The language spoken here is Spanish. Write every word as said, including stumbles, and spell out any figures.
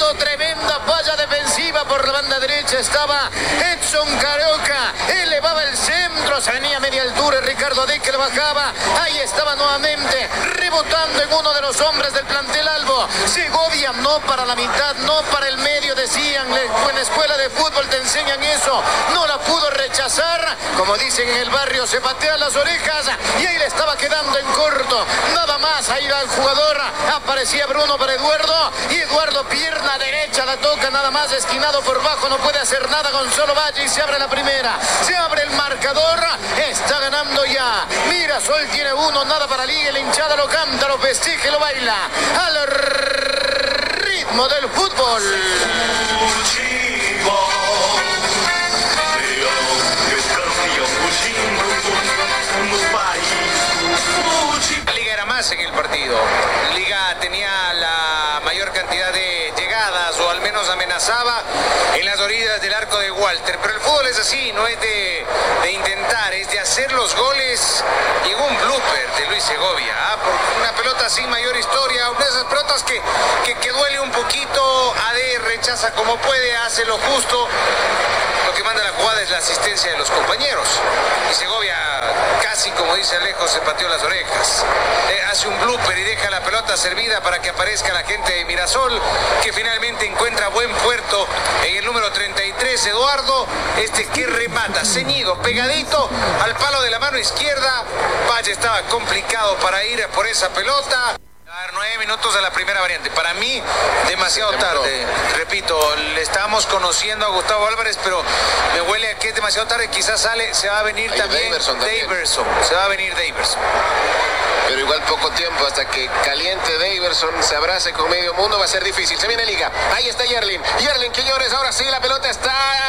Eduardo, tremenda falla defensiva por la banda derecha. Estaba Edson Carioca, elevaba el centro, se venía a media altura, Ricardo de que lo bajaba. Ahí estaba nuevamente, rebotando en uno de los hombres del plantel albo. Segovia no para la mitad, no para el medio, decían. En la escuela de fútbol te enseñan eso. No la pudo rechazar, como dicen en el barrio, se patea las orejas y ahí le estaba quedando en corto. Nada más, ahí va el jugador, aparecía Bruno para Eduardo y Eduardo pierna derecha, la toca nada más, esquinado por bajo, no puede hacer nada Gonzalo Valle y se abre la primera. Se abre el marcador, está ganando ya. Mirasol tiene uno, nada para Liga, la hinchada lo canta, lo festeja y lo baila al ritmo del fútbol. Liga era más en el partido. Liga tenía la mayor cantidad de llegadas, o al menos amenazaba en las orillas del arco de Walter. Pero el fútbol es así, no es de, de intentar, es de hacer los goles. Llegó un blooper de Luis Segovia, ¿ah? Por una pelota sin mayor historia, una de esas pelotas que, que, que duele un poquito. A D rechaza como puede, hace lo justo. Lo que manda la jugada es la asistencia de los compañeros. Y Segovia, casi como dice Alejo, se pateó las orejas. Eh, hace un blooper y deja la pelota servida para que aparezca la gente de Mirasol, que finalmente encuentra buen puerto en el número treinta y tres, Eduardo. Este que remata, ceñido, pegadito al palo de la mano izquierda. Valle estaba complicado para ir por esa pelota. Nueve minutos de la primera variante. Para mí, demasiado tarde. Repito, le estábamos conociendo a Gustavo Álvarez, pero me huele a que es demasiado tarde. Quizás sale, se va a venir Ahí también Daverson también. Daverson. Se va a venir Daverson. Pero igual poco tiempo hasta que caliente Daverson se abrace con medio mundo, va a ser difícil. Se viene Liga. Ahí está Yerlin. Yerlin, que llores. Ahora sí, la pelota está